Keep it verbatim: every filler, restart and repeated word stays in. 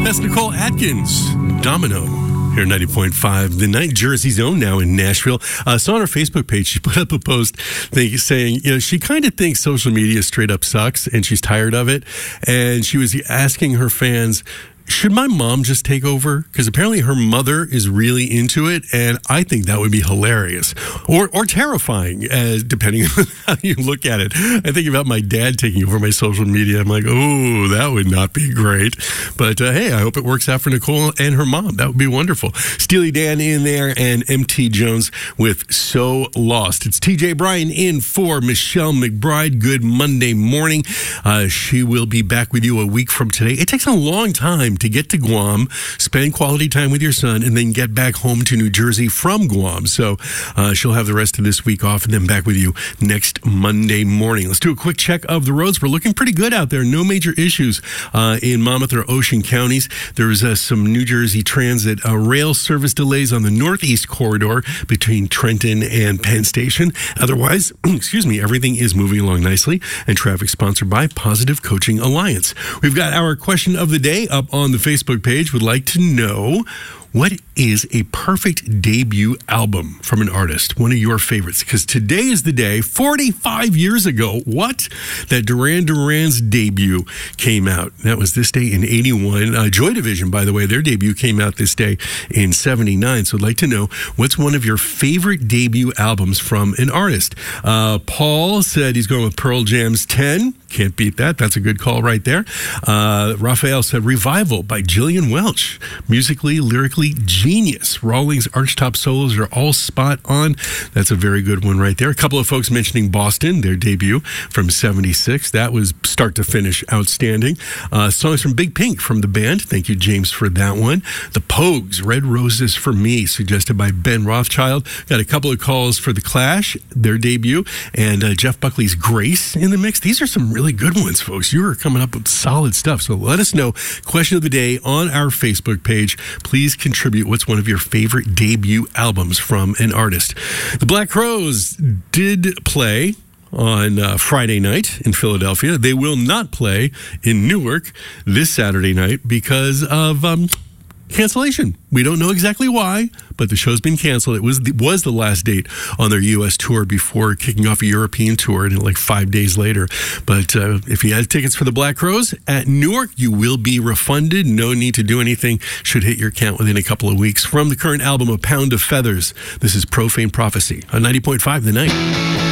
That's Nicole Atkins, Domino. Here at ninety point five, the Night Jersey's own now in Nashville. Uh, saw on her Facebook page, she put up a post think, saying, you know, she kind of thinks social media straight up sucks and she's tired of it. And she was asking her fans, should my mom just take over? Because apparently her mother is really into it, and I think that would be hilarious or or terrifying, uh, depending on how you look at it. I think about my dad taking over my social media. I'm like, oh, that would not be great. But uh, hey, I hope it works out for Nicole and her mom. That would be wonderful. Steely Dan in there and M T Jones with So Lost. It's T J Bryan in for Michelle McBride. Good Monday morning. Uh, she will be back with you a week from today. It takes a long time to get to Guam, spend quality time with your son, and then get back home to New Jersey from Guam. So uh, she'll have the rest of this week off and then back with you next Monday morning. Let's do a quick check of the roads. We're looking pretty good out there. No major issues uh, in Monmouth or Ocean counties. There's uh, some New Jersey Transit uh, rail service delays on the Northeast Corridor between Trenton and Penn Station. Otherwise, excuse me, everything is moving along nicely, and traffic sponsored by Positive Coaching Alliance. We've got our question of the day up on the Facebook page. Would like to know, what is a perfect debut album from an artist? One of your favorites. Because today is the day, forty-five years ago, what? That Duran Duran's debut came out. That was this day in eighty-one. Uh, Joy Division, by the way, their debut came out this day in seventy-nine. So I'd like to know, what's one of your favorite debut albums from an artist? Uh, Paul said he's going with Pearl Jam's ten. Can't beat that. That's a good call right there. Uh, Raphael said Revival by Jillian Welch. Musically, lyrically, genius. Rawlings' archtop solos are all spot on. That's a very good one right there. A couple of folks mentioning Boston, their debut from seventy-six. That was start to finish outstanding. Uh, songs from Big Pink from the band. Thank you, James, for that one. The Pogues, Red Roses for Me, suggested by Ben Rothschild. Got a couple of calls for The Clash, their debut, and uh, Jeff Buckley's Grace in the mix. These are some really good ones, folks. You are coming up with solid stuff. So let us know. Question of the day on our Facebook page. Please contribute. What's one of your favorite debut albums from an artist? The Black Crowes did play on uh, Friday night in Philadelphia. They will not play in Newark this Saturday night because of um, cancellation. We don't know exactly why, but the show's been canceled. It was the, was the last date on their U S tour before kicking off a European tour, and like five days later. But uh, if you had tickets for the Black Crowes at Newark, you will be refunded. No need to do anything. Should hit your account within a couple of weeks. From the current album, A Pound of Feathers, this is Profane Prophecy on ninety point five The Night.